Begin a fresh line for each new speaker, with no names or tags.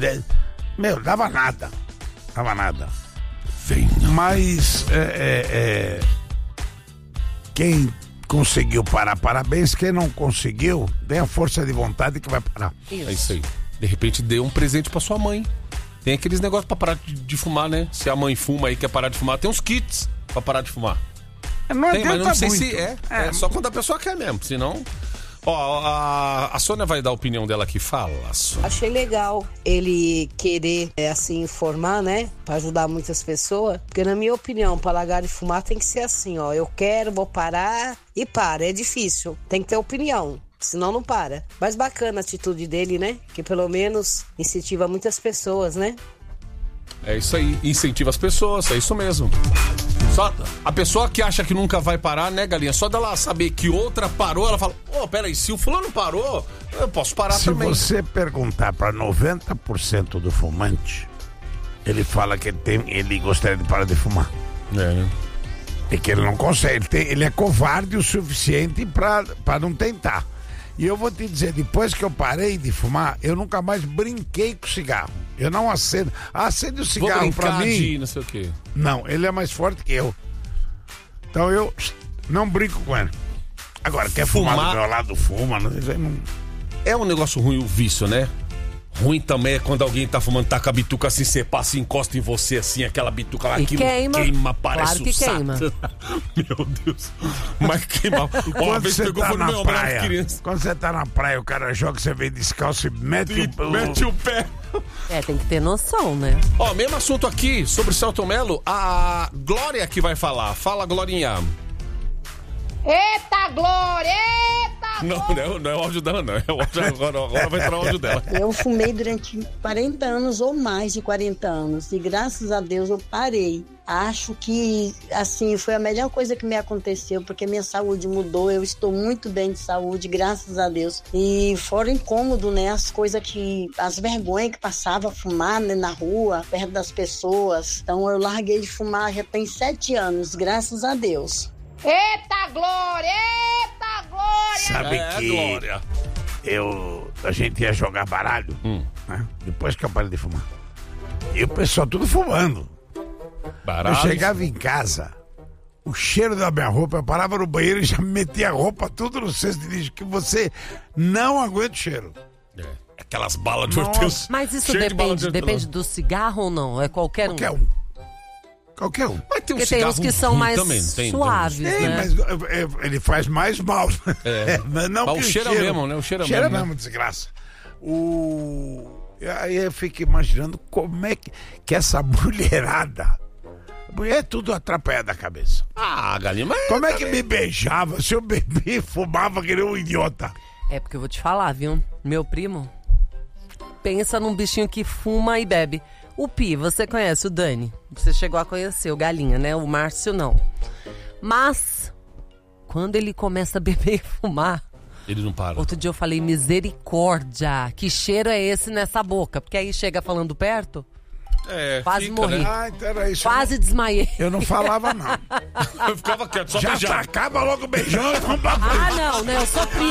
Meu, dava nada. Mas quem conseguiu parar, parabéns. Quem não conseguiu, tem a força de vontade que vai parar.
É isso aí. De repente dê um presente pra sua mãe. Tem aqueles negócios pra parar de fumar, né? Se a mãe fuma aí, quer parar de fumar, tem uns kits pra parar de fumar.
Não
tem, mas não sei
muito.
se é só quando a pessoa quer mesmo, senão... Ó, a Sônia vai dar a opinião dela aqui. Fala, Sônia.
Achei legal ele querer, assim, informar, né? Pra ajudar muitas pessoas. Porque, na minha opinião, pra largar de fumar tem que ser assim, ó. Eu quero, vou parar e para. É difícil. Tem que ter opinião. Senão não para. Mas bacana a atitude dele, né? Que pelo menos incentiva muitas pessoas, né?
É isso aí. Incentiva as pessoas. É isso mesmo. Só a pessoa que acha que nunca vai parar, né, Galinha? Só dela saber que outra parou, ela fala, peraí, se o fulano parou, eu posso parar também.
Se você perguntar para 90% do fumante, ele fala que ele gostaria de parar de fumar.
Né?
É que ele não consegue, ele é covarde o suficiente para não tentar. E eu vou te dizer, depois que eu parei de fumar, eu nunca mais brinquei com cigarro. Eu não acendo. Acende o cigarro pra mim.
De não sei o quê.
Não, ele é mais forte que eu. Então eu não brinco com ele. Agora, quer fumar do meu lado, fuma. Não...
É um negócio ruim o vício, né? Ruim também é quando alguém tá fumando, tá com a bituca assim, você passa e encosta em você assim, aquela bituca lá, aquilo queima, parece
claro que queima.
Meu Deus. Mas queima.
Uma vez pegou foi no meu braço, criança. Quando você tá na praia, o cara joga, você vem descalço e mete
o pé.
Tem que ter noção, né?
Ó, mesmo assunto aqui sobre Celton Mello, a Glória que vai falar. Fala, Glorinha.
Eita, Glória! Eita!
Não é o áudio dela, não. É o áudio, agora vai entrar o áudio dela.
Eu fumei durante 40 anos ou mais de 40 anos. E graças a Deus eu parei. Acho que, assim, foi a melhor coisa que me aconteceu, porque minha saúde mudou. Eu estou muito bem de saúde, graças a Deus. E fora incômodo, né? As vergonhas que passava a fumar, né, na rua, perto das pessoas. Então eu larguei de fumar já tem 7 anos, graças a Deus.
Eita, Glória! Eita, Glória!
Sabe que
Glória.
A gente ia jogar baralho, né? Depois que eu parei de fumar. E o pessoal tudo fumando.
Baralho.
Eu chegava em casa, o cheiro da minha roupa, eu parava no banheiro e já metia a roupa tudo no cesto de lixo, que você não aguenta o cheiro.
Aquelas balas de hortelã.
Mas isso depende do cigarro ou não? É qualquer um.
Mas tem
Porque tem uns que são mais suaves, né?
Mas ele faz mais mal. Não
mas o cheiro é mesmo, né? O cheiro
é mesmo, desgraça. Aí eu fico imaginando como é que essa mulherada... A mulher é tudo atrapalhada da cabeça.
Galinha, mas...
Como é que me beijava se eu bebia e fumava que nem um idiota?
É porque eu vou te falar, viu? Meu primo, pensa num bichinho que fuma e bebe. O Pi, você conhece o Dani? Você chegou a conhecer o Galinha, né? O Márcio não. Mas, quando ele começa a beber e fumar...
Ele não para.
Outro dia eu falei, misericórdia, que cheiro é esse nessa boca? Porque aí chega falando perto, quase morri.
Né? Então era isso.
Quase desmaiei.
Eu não falava, não.
Eu ficava quieto, só
já
beijava.
acaba logo beijando e vamos pra frente.
Não, eu sou prima.